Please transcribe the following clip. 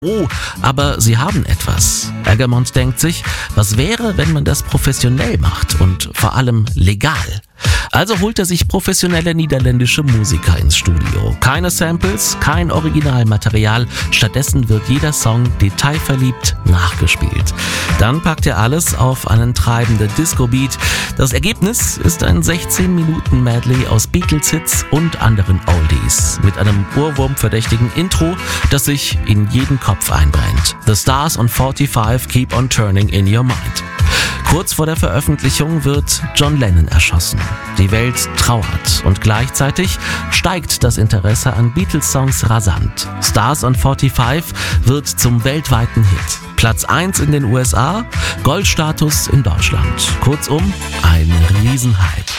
Oh, aber sie haben etwas. Egermont denkt sich, was wäre, wenn man das professionell macht und vor allem legal? Also holt er sich professionelle niederländische Musiker ins Studio. Keine Samples, kein Originalmaterial, stattdessen wird jeder Song detailverliebt nachgespielt. Dann packt er alles auf einen treibenden Disco-Beat. Das Ergebnis ist ein 16-Minuten-Medley aus Beatles-Hits und anderen Oldies mit einem Ohrwurm-verdächtigen Intro, das sich in jeden Kopf einbrennt. The Stars on 45 keep on turning in your mind. Kurz vor der Veröffentlichung wird John Lennon erschossen. Die Welt trauert und gleichzeitig steigt das Interesse an Beatles-Songs rasant. Stars on 45 wird zum weltweiten Hit. Platz 1 in den USA, Goldstatus in Deutschland. Kurzum, ein Riesenhype.